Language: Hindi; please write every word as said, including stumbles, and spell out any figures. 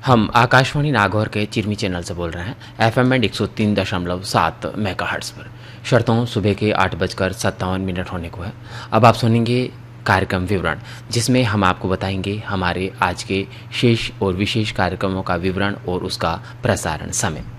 हम आकाशवाणी नागौर के चिरमी चैनल से बोल रहे हैं, एफएम बैंड एक सौ तीन दशमलव सात मेगाहर्ट्ज़ पर। शर्तों सुबह के आठ बजकर सत्तावन मिनट होने को है। अब आप सुनेंगे कार्यक्रम विवरण, जिसमें हम आपको बताएंगे हमारे आज के शेष और विशेष कार्यक्रमों का विवरण और उसका प्रसारण समय।